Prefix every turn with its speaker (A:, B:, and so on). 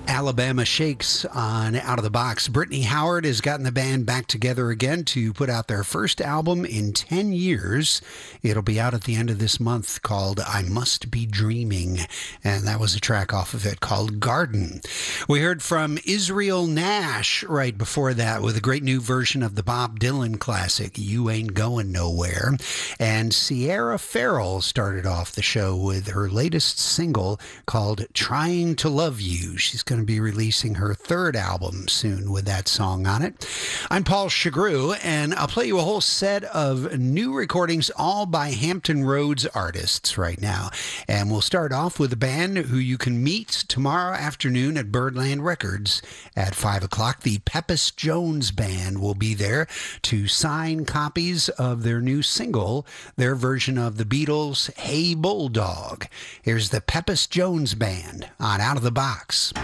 A: Alabama Shakes on Out of the Box. Brittany Howard has gotten the band back together again to put out their first album in 10 years. It'll be out at the end of this month called I Must Be Dreaming, and that was a track off of it called Garden. We heard from Israel Nash right before that with a great new version of the Bob Dylan classic, You Ain't Going Nowhere. And Sierra Farrell started off the show with her latest single called Trying to Love You. She's going to be releasing her third album soon with that song on it. I'm Paul Chagru, and I'll play you a whole set of new recordings, all by Hampton Roads artists right now. And we'll start off with a band who you can meet tomorrow afternoon at Birdland Records at 5 o'clock. The Pepys Jones Band will be there to sign copies of their new single, their version of the Beatles' Hey Bulldog. Here's the Pepys Jones Band on Out of the Box.